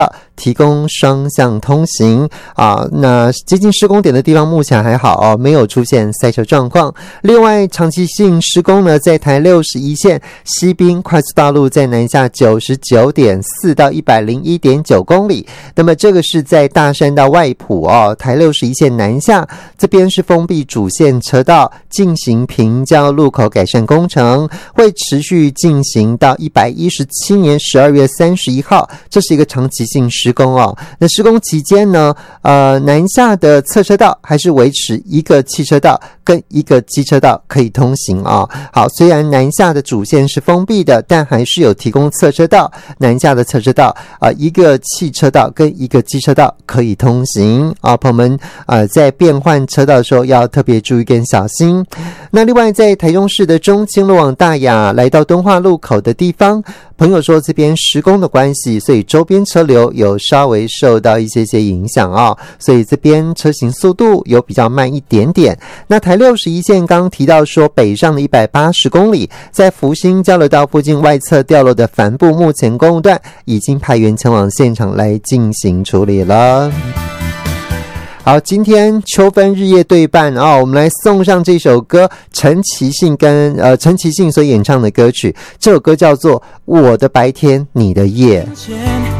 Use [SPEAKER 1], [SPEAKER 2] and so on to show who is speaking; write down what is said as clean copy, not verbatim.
[SPEAKER 1] 提供双向通行啊。那接近施工点的地方目前还好没有出现塞车状况。另外，长期性施工呢，在台61线西滨快速道路在南下 99.4 到 101.9 公里。那么这个是在大山到外埔台61线南下这边是封闭主线车道，进行平交路口改善工程，会持续进行到117年12月31号，这是一个长期性施工那施工期间呢，南下的侧车道还是维持一个汽车道跟一个机车道可以通行好，虽然南下的主线是封闭的，但还是有提供侧车道，南下的侧车道一个汽车道跟一个机车道可以通行朋友们在变换车道的时候要特别注意跟小心。那另外在台中市的中清路往大雅来到敦化路口的地方，朋友说这边施工的关系，所以周边车流有稍微受到一些影响所以这边车行速度有比较慢一点点。那台61线刚刚提到说北上的180公里，在福兴交流道附近外侧掉落的帆布目前公路段已经派员前往现场来进行处理了。好，今天秋分日夜对半我们来送上这首歌，陈其信所演唱的歌曲，这首歌叫做《我的白天你的夜》。